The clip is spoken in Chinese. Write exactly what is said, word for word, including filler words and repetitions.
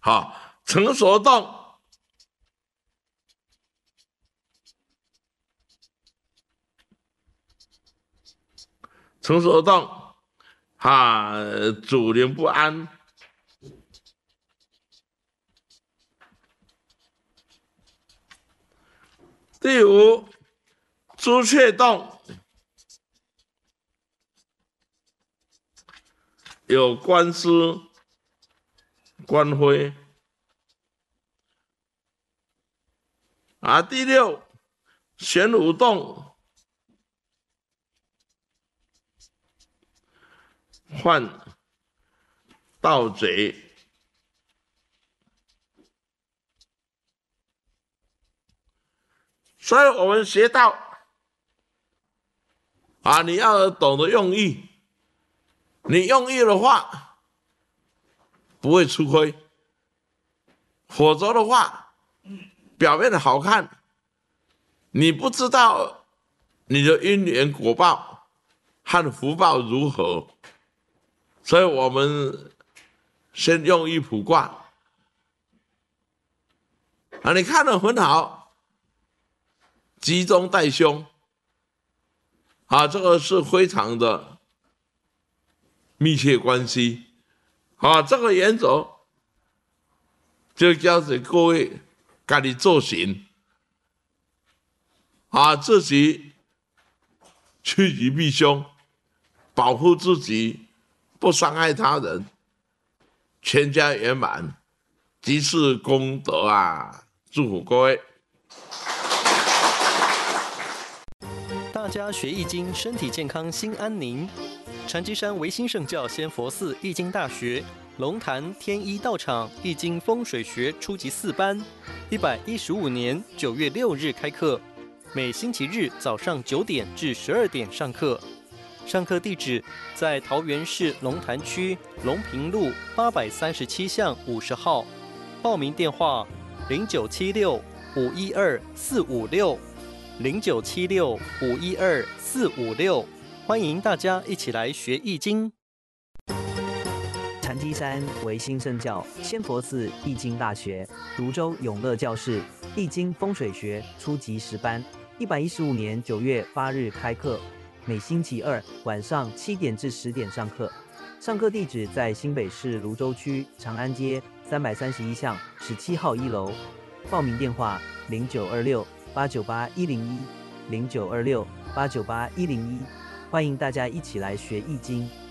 好，成所动。成所动，哈，主灵不安。第五，朱雀动，有官司、官非。啊，第六，玄武动，犯盗贼。所以我们学到啊，你要懂得用意，你用意的话不会吃亏，否则的话，表面的好看，你不知道你的因缘果报和福报如何。所以我们先用意卜卦啊，你看得很好，吉中带凶啊，这个是非常的密切关系啊。这个原则就叫做各位自己做行啊，自己趋吉避凶，保护自己，不伤害他人，全家圆满，即是功德啊！祝福各位。 大家学易经，身体健康，心安宁。禅机山维新圣教仙佛寺易经大学龙潭天一道场易经风水学初级四班，一百一十五年九月六日开课，每星期日早上九点至十二点上课。上课地址在桃园市龙潭区龙平路八百三十七巷五十号，报名电话零九七六五一二四五六零九七六五一二四五六，欢迎大家一起来学易经。 禅机山维新圣教仙佛寺易经大学泸州永乐教室易经风水学初级十班，一百一十五年九月八日开课，每星期二晚上七点至十点上课。上课地址在新北市泸州区长安街三百三十一巷十七号一楼。报名电话零九二六八九八一零一零九二六八九八一零一，欢迎大家一起来学易经。